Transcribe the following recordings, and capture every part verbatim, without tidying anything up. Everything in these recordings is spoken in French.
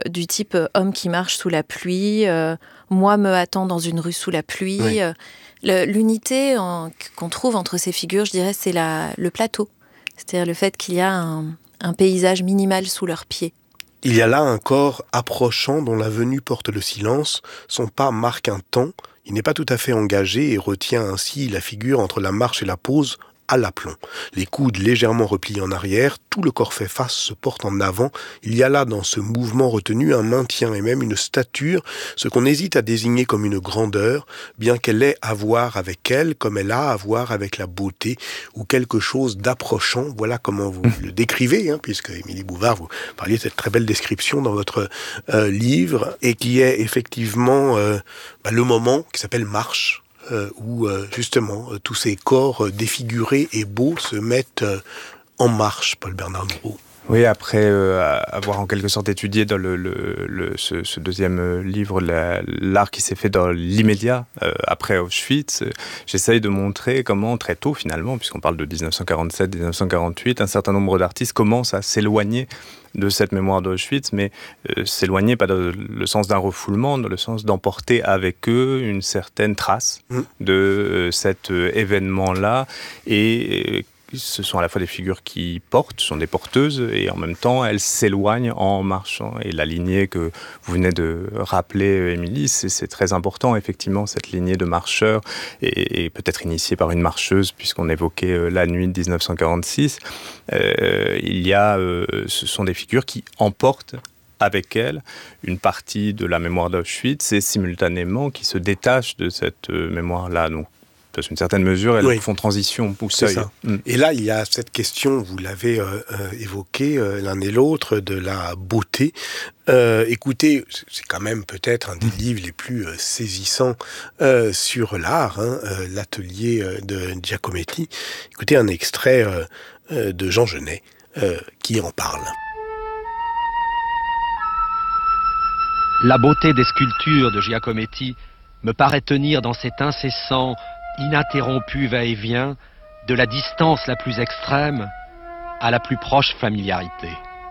du type euh, homme qui marche sous la pluie, euh, moi me hâtant dans une rue sous la pluie. Oui. Euh, le, l'unité en, qu'on trouve entre ces figures, je dirais, c'est la, le plateau. C'est-à-dire le fait qu'il y a un, un paysage minimal sous leurs pieds. Il y a là un corps approchant dont la venue porte le silence, son pas marque un temps, il n'est pas tout à fait engagé et retient ainsi la figure entre la marche et la pause à l'aplomb. Les coudes légèrement repliés en arrière, tout le corps fait face, se porte en avant. Il y a là dans ce mouvement retenu un maintien et même une stature, ce qu'on hésite à désigner comme une grandeur, bien qu'elle ait à voir avec elle, comme elle a à voir avec la beauté, ou quelque chose d'approchant. Voilà comment vous le décrivez, hein, puisque Émilie Bouvard, vous parliez de cette très belle description dans votre euh, livre, et qui est effectivement euh, bah, le moment qui s'appelle Marche. Euh, où euh, justement euh, tous ces corps euh, défigurés et beaux se mettent euh, en marche, Paul-Bernard Nourreau. Oui, après euh, avoir en quelque sorte étudié dans le, le, le, ce, ce deuxième livre la, l'art qui s'est fait dans l'immédiat, euh, après Auschwitz, euh, j'essaye de montrer comment très tôt finalement, puisqu'on parle de dix-neuf cent quarante-sept dix-neuf cent quarante-huit, un certain nombre d'artistes commencent à s'éloigner de cette mémoire d'Auschwitz, mais euh, s'éloigner pas dans le sens d'un refoulement, dans le sens d'emporter avec eux une certaine trace mmh. de euh, cet euh, événement-là, et euh, ce sont à la fois des figures qui portent, sont des porteuses, et en même temps, elles s'éloignent en marchant. Et la lignée que vous venez de rappeler, Émilie, c'est, c'est très important, effectivement, cette lignée de marcheurs, et, et peut-être initiée par une marcheuse, puisqu'on évoquait euh, la nuit de dix-neuf cent quarante-six. Euh, il y a, euh, ce sont des figures qui emportent avec elles une partie de la mémoire d'Auschwitz, et simultanément qui se détachent de cette euh, mémoire-là. Donc, dans une certaine mesure, elles oui. font transition ou seuil. Mm. Et là, il y a cette question, vous l'avez euh, euh, évoquée euh, l'un et l'autre, de la beauté. Euh, écoutez, c'est quand même peut-être un des mm. livres les plus euh, saisissants euh, sur l'art, hein, euh, l'atelier euh, de Giacometti. Écoutez un extrait euh, euh, de Jean Genet euh, qui en parle. La beauté des sculptures de Giacometti me paraît tenir dans cet incessant ininterrompu va-et-vient de la distance la plus extrême à la plus proche familiarité.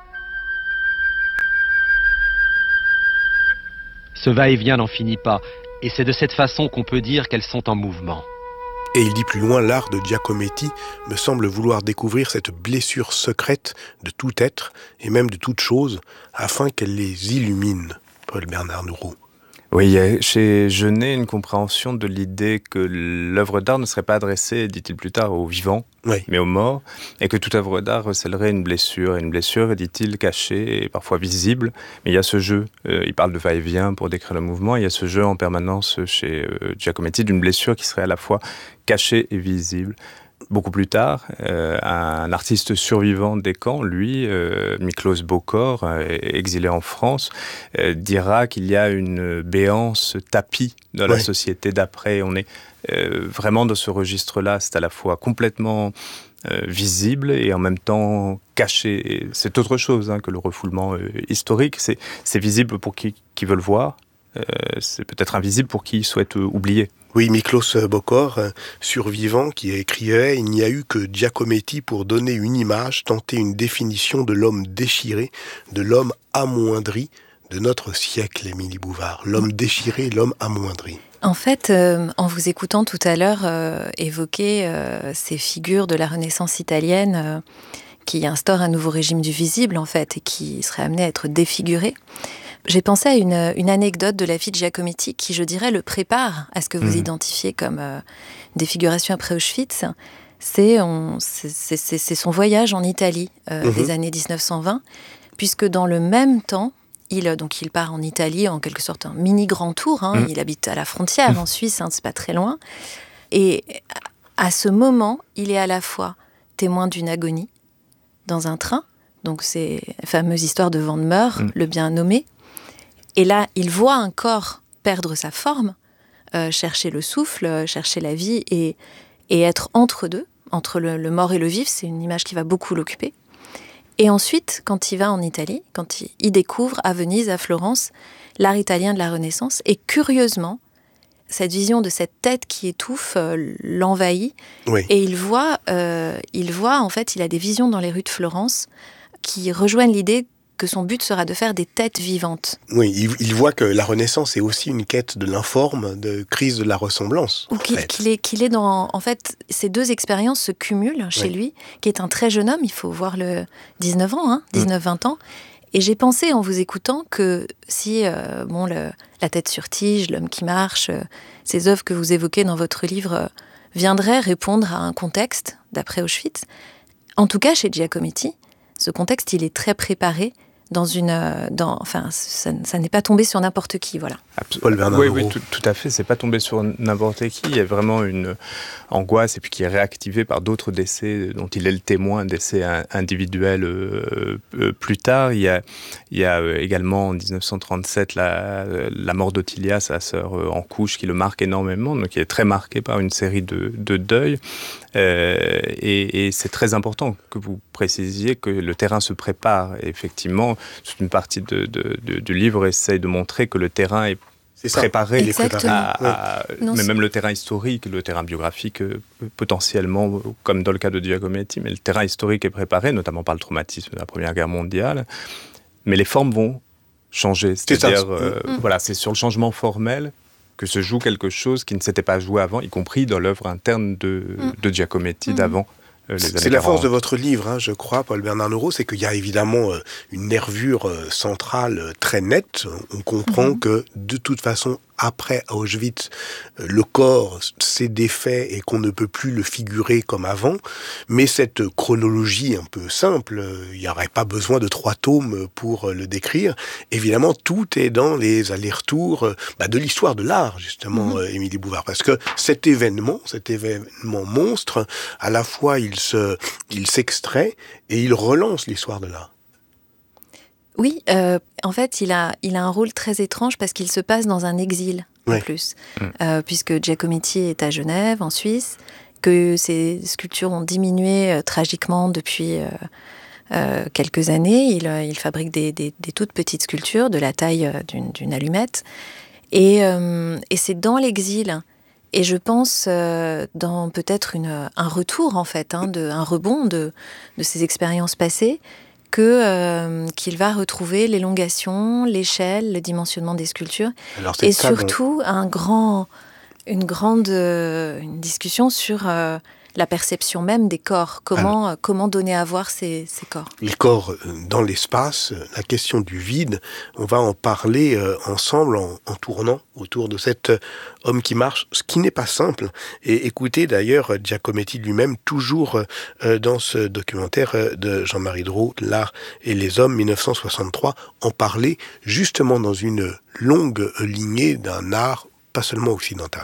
Ce va-et-vient n'en finit pas, et c'est de cette façon qu'on peut dire qu'elles sont en mouvement. Et il dit plus loin, l'art de Giacometti me semble vouloir découvrir cette blessure secrète de tout être, et même de toute chose, afin qu'elle les illumine. Paul-Bernard Nourreau. Oui, il y a chez Genet une compréhension de l'idée que l'œuvre d'art ne serait pas adressée, dit-il plus tard, aux vivants, oui. mais aux morts, et que toute œuvre d'art recèlerait une blessure. Et une blessure, dit-il, cachée et parfois visible. Mais il y a ce jeu, euh, il parle de va-et-vient pour décrire le mouvement, il y a ce jeu en permanence chez euh, Giacometti d'une blessure qui serait à la fois cachée et visible. Beaucoup plus tard, euh, un artiste survivant des camps, lui, euh, Miklos Bokor, euh, exilé en France, euh, dira qu'il y a une béance tapie dans la ouais. société d'après. On est euh, vraiment dans ce registre-là. C'est à la fois complètement euh, visible et en même temps caché. Et c'est autre chose hein, que le refoulement euh, historique. C'est, c'est visible pour qui, qui veut le voir. Euh, c'est peut-être invisible pour qui souhaite euh, oublier. Oui, Miklos Bokor, survivant, qui écrivait « Il n'y a eu que Giacometti pour donner une image, tenter une définition de l'homme déchiré, de l'homme amoindri de notre siècle, Émilie Bouvard. L'homme déchiré, l'homme amoindri. » En fait, euh, en vous écoutant tout à l'heure euh, évoquer euh, ces figures de la Renaissance italienne euh, qui instaurent un nouveau régime du visible, en fait, et qui seraient amenés à être défigurés, j'ai pensé à une, une anecdote de la vie de Giacometti qui, je dirais, le prépare à ce que vous mmh. identifiez comme euh, défiguration après Auschwitz. C'est, on, c'est, c'est, c'est son voyage en Italie euh, mmh. des années dix-neuf cent vingt, puisque dans le même temps, il, donc il part en Italie, en quelque sorte un mini grand tour. Hein, mmh. Il habite à la frontière, mmh. en Suisse, hein, c'est pas très loin. Et à ce moment, il est à la fois témoin d'une agonie dans un train, donc c'est la fameuse histoire de Vandemeur, mmh. le bien nommé. Et là, il voit un corps perdre sa forme, euh, chercher le souffle, euh, chercher la vie et, et être entre deux, entre le, le mort et le vif. C'est une image qui va beaucoup l'occuper. Et ensuite, quand il va en Italie, quand il, il découvre à Venise, à Florence, l'art italien de la Renaissance. Et curieusement, cette vision de cette tête qui étouffe euh, l'envahit. Oui. Et il voit, euh, il voit, en fait, il a des visions dans les rues de Florence qui rejoignent l'idée que son but sera de faire des têtes vivantes. Oui, il, il voit que la Renaissance est aussi une quête de l'informe, de crise de la ressemblance. Ou qu'il, qu'il, est, qu'il est dans... En fait, ces deux expériences se cumulent chez oui. lui, qui est un très jeune homme, il faut voir le dix-neuf ans, hein, dix-neuf vingt ans. Et j'ai pensé, en vous écoutant, que si euh, bon, le, La tête sur tige, L'homme qui marche, euh, ces œuvres que vous évoquez dans votre livre euh, viendraient répondre à un contexte, d'après Auschwitz. En tout cas, chez Giacometti, ce contexte, il est très préparé dans une... Euh, dans, enfin, ça, ça n'est pas tombé sur n'importe qui, voilà. Paul Bernard Oui, Leroux. oui, tout, tout à fait. C'est pas tombé sur n'importe qui. Il y a vraiment une angoisse et puis qui est réactivée par d'autres décès dont il est le témoin, décès individuels euh, euh, plus tard. Il y a, il y a également en dix-neuf cent trente-sept la, la mort d'Ottilia, sa sœur euh, en couche, qui le marque énormément, donc il est très marqué par une série de, de deuils. Euh, et, et c'est très important que vous précisiez que le terrain se prépare. Et effectivement, toute une partie de, de, de, du livre essaye de montrer que le terrain est C'est préparé, Exactement. à, à, Non, mais c'est... même le terrain historique, le terrain biographique, euh, potentiellement, comme dans le cas de Giacometti, mais le terrain historique est préparé, notamment par le traumatisme de la Première Guerre mondiale. Mais les formes vont changer. C'est-à-dire, c'est euh, mmh. voilà, c'est sur le changement formel que se joue quelque chose qui ne s'était pas joué avant, y compris dans l'œuvre interne de, mmh. de Giacometti mmh. d'avant. C'est la force de votre livre, hein, je crois, Paul Bernard Leroux, c'est qu'il y a évidemment euh, une nervure euh, centrale euh, très nette. On comprend mm-hmm. que, de toute façon, après Auschwitz, euh, le corps s'est défait et qu'on ne peut plus le figurer comme avant. Mais cette chronologie un peu simple, il n'y aurait pas besoin de trois tomes pour le décrire. Évidemment, tout est dans les allers-retours euh, bah, de l'histoire de l'art, justement, mm-hmm. euh, Émilie Bouvard. Parce que cet événement, cet événement monstre, à la fois, il Se, il s'extrait et il relance l'histoire de l'art. Oui, euh, en fait, il a, il a un rôle très étrange parce qu'il se passe dans un exil, en oui. plus. Mmh. Euh, puisque Giacometti est à Genève, en Suisse, que ses sculptures ont diminué euh, tragiquement depuis euh, euh, quelques années. Il, euh, il fabrique des, des, des toutes petites sculptures de la taille euh, d'une, d'une allumette. Et, euh, et c'est dans l'exil... Et je pense euh, dans peut-être une, un retour, en fait, hein, de, un rebond de, de ces expériences passées, que, euh, qu'il va retrouver l'élongation, l'échelle, le dimensionnement des sculptures. Alors, c'est et ça, surtout, bon... un grand, une grande euh, une discussion sur euh, la perception même des corps. Comment, Alors, comment donner à voir ces, ces corps. Les corps dans l'espace, la question du vide, on va en parler euh, ensemble en, en tournant autour de cet homme qui marche, ce qui n'est pas simple. Et écoutez d'ailleurs Giacometti lui-même, toujours euh, dans ce documentaire de Jean-Marie Drault, L'art et les hommes, dix-neuf cent soixante-trois, en parler justement dans une longue lignée d'un art pas seulement occidental.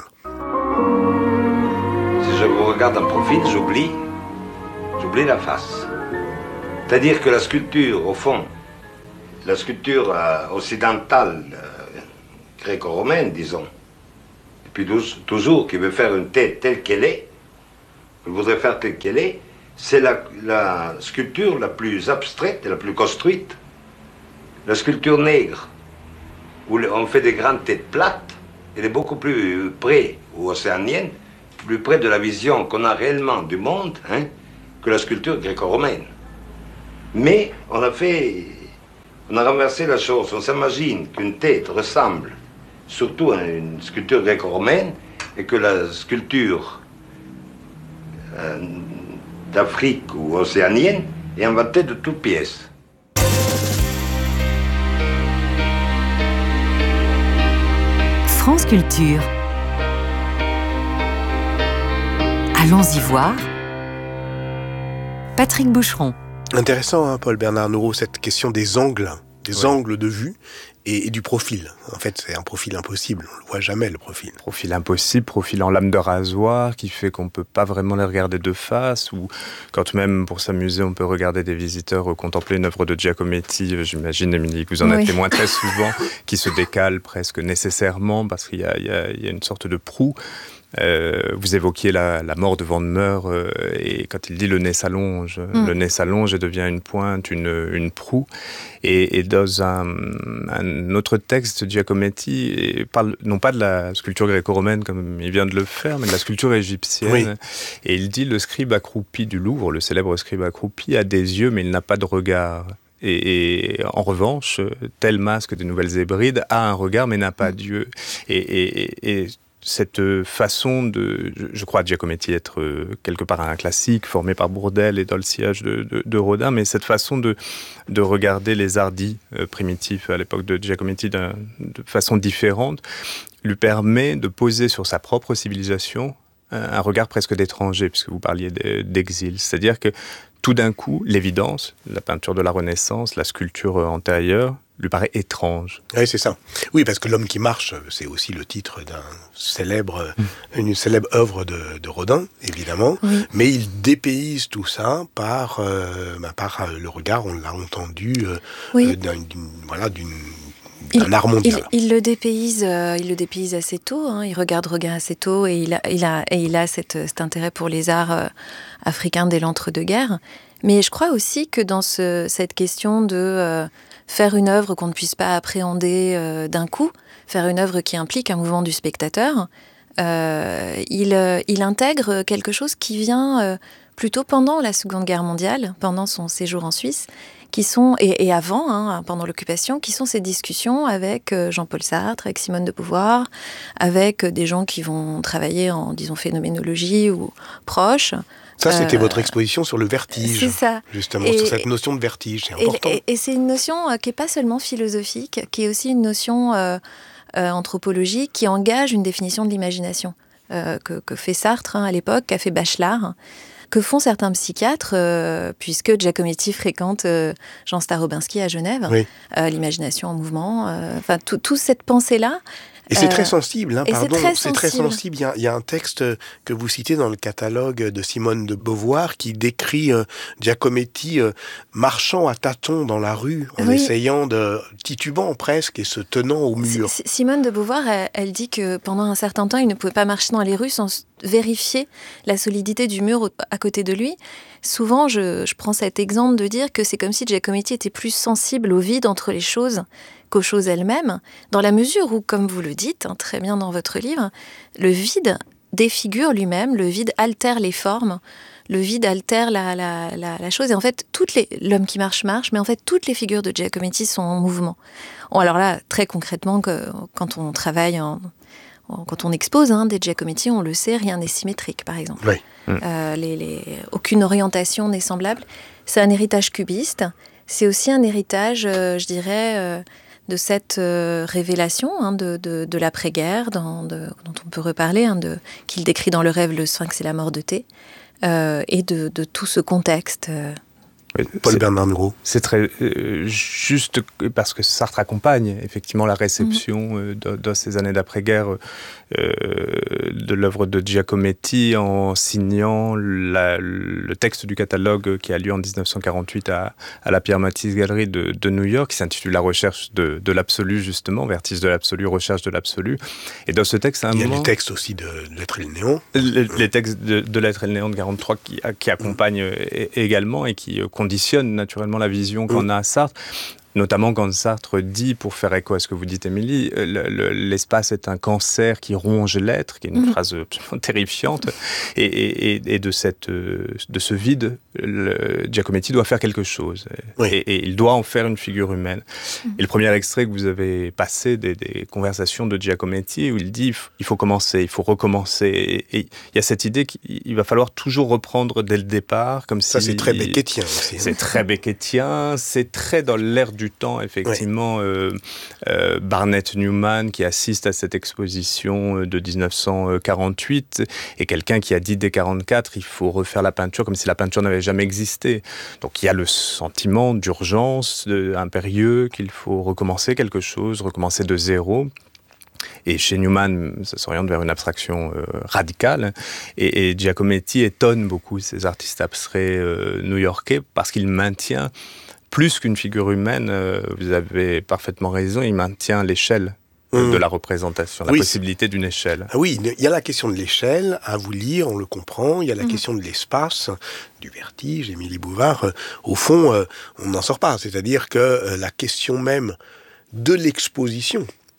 Si je vous regarde en profil, j'oublie, j'oublie la face. C'est-à-dire que la sculpture, au fond, la sculpture euh, occidentale, euh, gréco-romaine, disons, et puis toujours qui veut faire une tête telle qu'elle est, elle voudrait faire telle qu'elle est, c'est la, la sculpture la plus abstraite et la plus construite. La sculpture nègre, où on fait des grandes têtes plates, elle est beaucoup plus près, ou océanienne, plus près de la vision qu'on a réellement du monde, hein, que la sculpture gréco-romaine. Mais on a fait, on a renversé la chose. On s'imagine qu'une tête ressemble surtout à une sculpture gréco-romaine et que la sculpture euh, d'Afrique ou océanienne est inventée de toutes pièces. France Culture. Allons-y voir. Patrick Boucheron. Intéressant, hein, Paul Bernard Leroux, cette question des angles, des ouais. angles de vue et, et du profil. En fait, c'est un profil impossible. On ne le voit jamais, le profil. Profil impossible, profil en lame de rasoir, qui fait qu'on ne peut pas vraiment les regarder de face, ou quand même, pour s'amuser, on peut regarder des visiteurs contempler une œuvre de Giacometti, j'imagine, Émilie, que vous en êtes oui. témoin très souvent, qui se décale presque nécessairement, parce qu'il y a, il y a, il y a une sorte de proue. Euh, vous évoquiez la, la mort de Vandenmeur, euh, et quand il dit le nez s'allonge, mm. le nez s'allonge et devient une pointe, une, une proue. Et, et dans un, un autre texte, Giacometti parle non pas de la sculpture gréco-romaine comme il vient de le faire, mais de la sculpture égyptienne. Oui. Et il dit le scribe accroupi du Louvre, le célèbre scribe accroupi, a des yeux mais il n'a pas de regard. Et, et en revanche, tel masque des Nouvelles Hébrides a un regard mais n'a pas d'yeux. Et, et, et cette façon de... Je crois Giacometti être quelque part un classique formé par Bourdelle et dans le sillage de, de, de Rodin, mais cette façon de, de regarder les arts dits euh, primitifs à l'époque de Giacometti de façon différente lui permet de poser sur sa propre civilisation un regard presque d'étranger, puisque vous parliez d'exil. C'est-à-dire que tout d'un coup, l'évidence, la peinture de la Renaissance, la sculpture antérieure, lui paraît étrange. Oui, c'est ça. Oui, parce que L'homme qui marche, c'est aussi le titre d'un célèbre, mmh. une célèbre œuvre de, de Rodin, évidemment, oui. Mais il dépayse tout ça par, euh, bah, par le regard, on l'a entendu, euh, oui. euh, d'un, d'une, voilà, d'une un art mondial. Il, il le dépayse, euh, il le dépayse assez tôt. Hein, il regarde Regain assez tôt et il a, il a, et il a cette, cet intérêt pour les arts euh, africains dès l'entre-deux-guerres. Mais je crois aussi que dans ce, cette question de euh, faire une œuvre qu'on ne puisse pas appréhender euh, d'un coup, faire une œuvre qui implique un mouvement du spectateur, euh, il, euh, il intègre quelque chose qui vient euh, plutôt pendant la Seconde Guerre mondiale, pendant son séjour en Suisse, qui sont, et, et avant, hein, pendant l'occupation, qui sont ces discussions avec Jean-Paul Sartre, avec Simone de Beauvoir, avec des gens qui vont travailler en, disons, phénoménologie ou proches. Ça, c'était euh, votre exposition sur le vertige. C'est ça. Justement, et, sur cette notion de vertige, c'est important. Et, et, et c'est une notion euh, qui n'est pas seulement philosophique, qui est aussi une notion euh, euh, anthropologique, qui engage une définition de l'imagination, euh, que, que fait Sartre hein, à l'époque, qu'a fait Bachelard, que font certains psychiatres, euh, puisque Giacometti fréquente euh, Jean Starobinski à Genève, oui. euh, l'imagination en mouvement, enfin, euh, toute cette pensée-là. Et c'est euh, très sensible, hein, pardon, c'est, très, c'est très sensible. Il y, a, il y a un texte que vous citez dans le catalogue de Simone de Beauvoir qui décrit euh, Giacometti euh, marchant à tâtons dans la rue, en oui. essayant de, titubant presque et se tenant au mur. C- Simone de Beauvoir, elle, elle dit que pendant un certain temps, il ne pouvait pas marcher dans les rues sans vérifier la solidité du mur à côté de lui. Souvent, je, je prends cet exemple de dire que c'est comme si Giacometti était plus sensible au vide entre les choses qu'aux choses elles-mêmes, dans la mesure où, comme vous le dites, hein, très bien dans votre livre, le vide défigure lui-même, le vide altère les formes, le vide altère la, la, la, la chose. Et en fait, toutes les, l'homme qui marche, marche, mais en fait, toutes les figures de Giacometti sont en mouvement. Bon, alors là, très concrètement, que, quand on travaille, en, en, quand on expose hein, des Giacometti, on le sait, rien n'est symétrique, par exemple. Oui. Euh, les, les, aucune orientation n'est semblable. C'est un héritage cubiste. C'est aussi un héritage, euh, je dirais... Euh, de cette euh, révélation hein, de, de, de l'après-guerre, dans, de, dont on peut reparler, hein, de, qu'il décrit dans Le Rêve, le Sphinx et la mort de Thé, euh, et de, de tout ce contexte. Euh, Paul Bernard Murau. C'est très euh, juste parce que Sartre accompagne effectivement la réception mmh. euh, de, de ces années d'après-guerre euh, de l'œuvre de Giacometti en signant la, le texte du catalogue qui a lieu en dix-neuf cent quarante-huit à, à la Pierre Matisse Galerie de, de New York, qui s'intitule La recherche de, de l'absolu justement, Vertige de l'absolu, recherche de l'absolu. Et dans ce texte, à un il y a moment, les textes aussi de L'être et le néant. Les, les textes de, de L'être et le néant de quarante-trois qui, qui accompagnent mmh. également et qui conditionne naturellement la vision qu'on a à Sartre, notamment quand Sartre dit, pour faire écho à ce que vous dites, Émilie, le, le, l'espace est un cancer qui ronge l'être, qui est une mmh. phrase absolument terrifiante, et, et, et de, cette, de ce vide, le, Giacometti doit faire quelque chose, oui. et, et il doit en faire une figure humaine. Mmh. Et le premier extrait que vous avez passé des, des conversations de Giacometti, où il dit, il faut commencer, il faut recommencer, et, et il y a cette idée qu'il va falloir toujours reprendre dès le départ, comme Ça, si... Ça, c'est très beckettien aussi. C'est très beckettien, c'est très dans l'air du temps, effectivement, oui. euh, euh, Barnett Newman, qui assiste à cette exposition de dix-neuf cent quarante-huit, est quelqu'un qui a dit dès quarante-quatre, il faut refaire la peinture comme si la peinture n'avait jamais existé. Donc il y a le sentiment d'urgence, de, impérieux, qu'il faut recommencer quelque chose, recommencer de zéro. Et chez Newman, ça s'oriente vers une abstraction euh, radicale. Et, et Giacometti étonne beaucoup ces artistes abstraits euh, new-yorkais parce qu'il maintient plus qu'une figure humaine, euh, vous avez parfaitement raison, il maintient l'échelle mmh. de la représentation, la oui, possibilité d'une échelle. Ah oui, il y a la question de l'échelle, à vous lire, on le comprend, il y a la mmh. question de l'espace, du vertige, Émilie Bouvard, euh, au fond, euh, on n'en sort pas, c'est-à-dire que euh, la question même de l'exposition,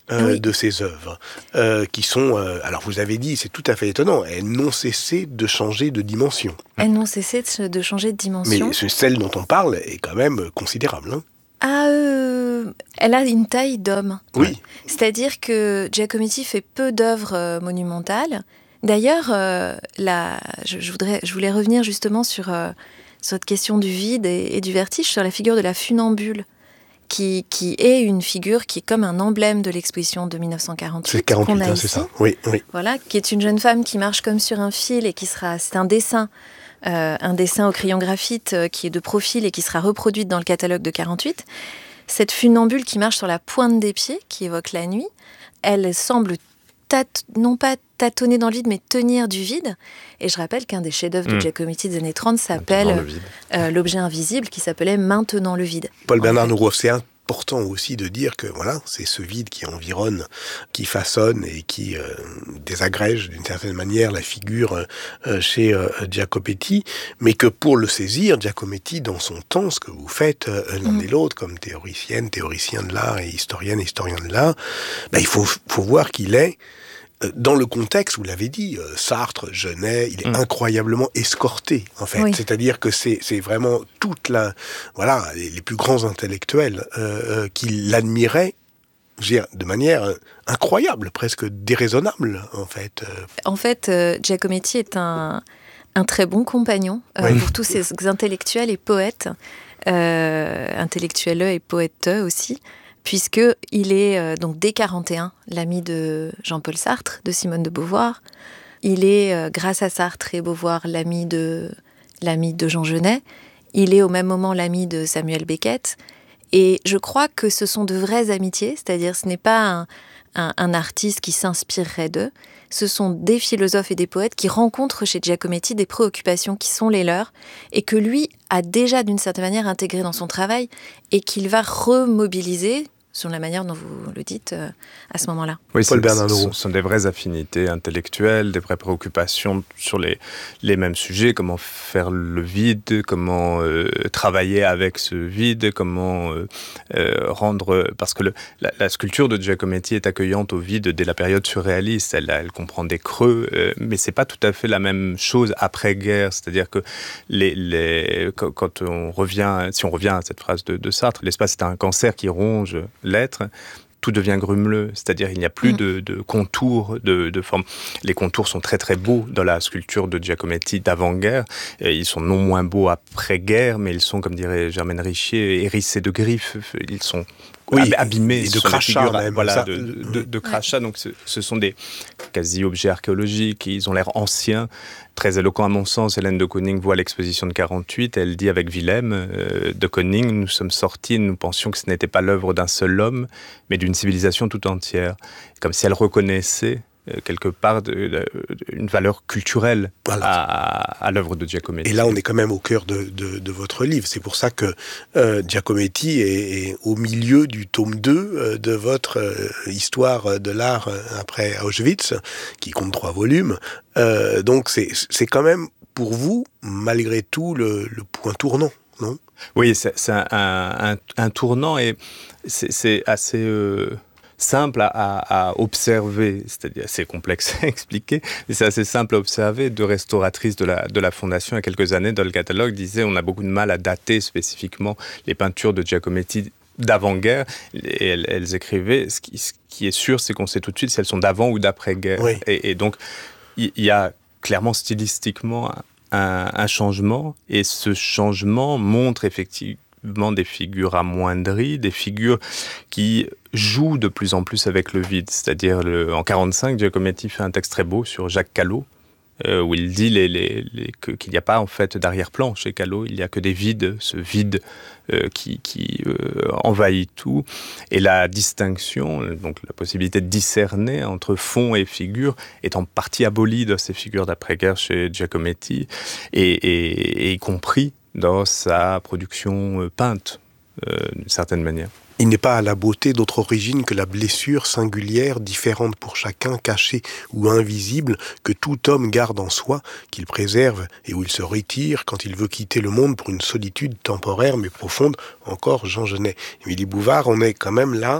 euh, oui. de ses œuvres, euh, qui sont, euh, alors vous avez dit, c'est tout à fait étonnant, elles n'ont cessé de changer de dimension. Elles n'ont cessé de, de changer de dimension. Mais celle dont on parle est quand même considérable. Hein. Ah, euh, elle a une taille d'homme. Oui. C'est-à-dire que Giacometti fait peu d'œuvres euh, monumentales. D'ailleurs, euh, la, je, je, voudrais, je voulais revenir justement sur, euh, sur cette question du vide et, et du vertige, sur la figure de la funambule, qui, qui est une figure qui est comme un emblème de l'exposition de dix-neuf cent quarante-huit. C'est quarante-huit, qu'on a hein, ici. c'est ça. Oui, oui. Voilà, qui est une jeune femme qui marche comme sur un fil et qui sera... C'est un dessin. Euh, un dessin au crayon graphite euh, qui est de profil et qui sera reproduite dans le catalogue de quarante-huit. Cette funambule qui marche sur la pointe des pieds, qui évoque la nuit, elle semble tat- non pas tâtonner dans le vide, mais tenir du vide. Et je rappelle qu'un des chefs-d'œuvre mmh. de Giacometti des années trente s'appelle euh, L'objet invisible, qui s'appelait Maintenant le vide. Paul Bernard Noureau, c'est important aussi de dire que voilà, c'est ce vide qui environne, qui façonne et qui euh, désagrège d'une certaine manière la figure euh, chez euh, Giacometti, mais que pour le saisir, Giacometti, dans son temps, ce que vous faites euh, l'un mmh. et l'autre, comme théoricienne, théoricien de l'art et historienne, historien de l'art, ben, il faut, faut voir qu'il est dans le contexte, vous l'avez dit, Sartre, Genet, il est mmh. incroyablement escorté, en fait. Oui. C'est-à-dire que c'est, c'est vraiment toute la... Voilà, les, les plus grands intellectuels euh, qui l'admiraient, je veux dire, de manière incroyable, presque déraisonnable, en fait. En fait, euh, Giacometti est un, un très bon compagnon euh, oui. pour tous ces intellectuels et poètes, euh, intellectuels et poètes aussi, puisqu'il est, euh, donc dès quarante et un, l'ami de Jean-Paul Sartre, de Simone de Beauvoir. Il est, euh, grâce à Sartre et Beauvoir, l'ami de, l'ami de Jean Genet. Il est au même moment l'ami de Samuel Beckett. Et je crois que ce sont de vraies amitiés, c'est-à-dire ce n'est pas un, un, un artiste qui s'inspirerait d'eux. Ce sont des philosophes et des poètes qui rencontrent chez Giacometti des préoccupations qui sont les leurs et que lui a déjà d'une certaine manière intégrées dans son travail et qu'il va remobiliser sur la manière dont vous le dites euh, à ce moment-là. Oui, Paul Bernard Noureau. Ce sont des vraies affinités intellectuelles, des vraies préoccupations sur les, les mêmes sujets, comment faire le vide, comment euh, travailler avec ce vide, comment euh, euh, rendre... Parce que le, la, la sculpture de Giacometti est accueillante au vide dès la période surréaliste, elle, elle comprend des creux, euh, mais c'est pas tout à fait la même chose après-guerre, c'est-à-dire que les, les, quand, quand on revient, si on revient à cette phrase de, de Sartre, l'espace est un cancer qui ronge l'être, tout devient grumeleux, c'est-à-dire il n'y a plus mmh. de, de contours, de, de formes. Les contours sont très très beaux dans la sculpture de Giacometti d'avant-guerre, et ils sont non moins beaux après-guerre, mais ils sont, comme dirait Germaine Richier, hérissés de griffes, ils sont oui, abîmés. Et de crachats même. Voilà, ça. de, de, de crachats, donc ce, ce sont des quasi-objets archéologiques, ils ont l'air anciens, très éloquent à mon sens. Hélène de Kooning voit l'exposition de quarante-huit, elle dit avec Willem euh, de Kooning, nous sommes sortis, nous pensions que ce n'était pas l'œuvre d'un seul homme, mais d'une civilisation tout entière. Comme si elle reconnaissait euh, quelque part de, de, une valeur culturelle voilà. à, à l'œuvre de Giacometti. Et là, on est quand même au cœur de, de, de votre livre. C'est pour ça que euh, Giacometti est, est au milieu du tome deux euh, de votre euh, histoire de l'art euh, après Auschwitz, qui compte trois volumes. Euh, donc c'est, c'est quand même pour vous, malgré tout, le, le point tournant, non ? Oui, c'est, c'est un, un, un tournant et c'est, c'est assez euh, simple à, à, à observer, c'est-à-dire assez complexe à expliquer, mais c'est assez simple à observer. Deux restauratrices de la, de la Fondation, il y a quelques années, dans le catalogue, disaient on a beaucoup de mal à dater spécifiquement les peintures de Giacometti d'avant-guerre, et elles, elles écrivaient, ce qui, ce qui est sûr, c'est qu'on sait tout de suite si elles sont d'avant ou d'après-guerre. Oui. Et, et donc, il y, y a clairement stylistiquement un, un changement, et ce changement montre effectivement des figures amoindries, des figures qui jouent de plus en plus avec le vide. C'est-à-dire, le, en quarante-cinq, Giacometti fait un texte très beau sur Jacques Callot, Euh, où il dit les, les, les, que, qu'il n'y a pas en fait d'arrière-plan chez Callot, il n'y a que des vides, ce vide euh, qui, qui euh, envahit tout. Et la distinction, donc la possibilité de discerner entre fond et figure, est en partie abolie dans ces figures d'après-guerre chez Giacometti, et, et, et y compris dans sa production euh, peinte, euh, d'une certaine manière. Il n'est pas à la beauté d'autre origine que la blessure singulière, différente pour chacun, cachée ou invisible, que tout homme garde en soi, qu'il préserve et où il se retire quand il veut quitter le monde pour une solitude temporaire mais profonde. Encore Jean Genet. Émilie Bouvard, on est quand même là,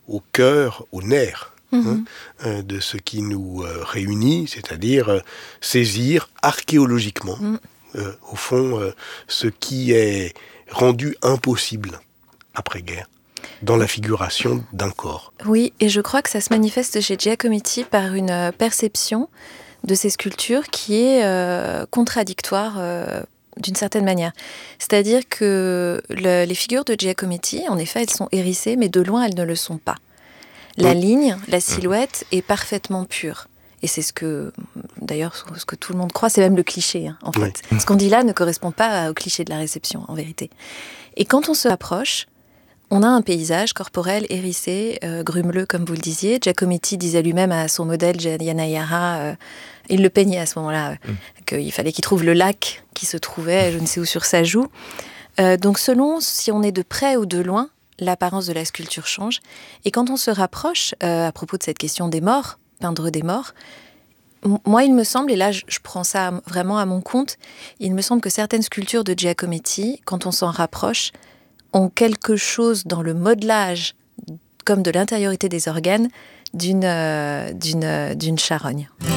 au cœur, au nerf Mmh. hein, euh, de ce qui nous euh, réunit, c'est-à-dire euh, saisir archéologiquement, mmh. euh, au fond, euh, ce qui est rendu impossible après-guerre, dans la figuration d'un corps. Oui, et je crois que ça se manifeste chez Giacometti par une perception de ces sculptures qui est euh, contradictoire euh, d'une certaine manière. C'est-à-dire que le, les figures de Giacometti, en effet, elles sont hérissées, mais de loin, elles ne le sont pas. La ligne, la silhouette est parfaitement pure. Et c'est ce que, d'ailleurs, ce que tout le monde croit, c'est même le cliché, hein, en fait. Oui. Ce qu'on dit là ne correspond pas au cliché de la réception, en vérité. Et quand on se rapproche, on a un paysage corporel hérissé, euh, grumeleux, comme vous le disiez. Giacometti disait lui-même à son modèle, Janayara, euh, il le peignait à ce moment-là, euh, mmh. qu'il fallait qu'il trouve le lac qui se trouvait, je ne sais où, sur sa joue. Euh, donc selon si on est de près ou de loin, l'apparence de la sculpture change. Et quand on se rapproche, euh, à propos de cette question des morts, peindre des morts, m- moi, il me semble, et là, je, je prends ça vraiment à mon compte, il me semble que certaines sculptures de Giacometti, quand on s'en rapproche, ont quelque chose dans le modelage, comme de l'intériorité des organes, d'une, euh, d'une, euh, d'une charogne.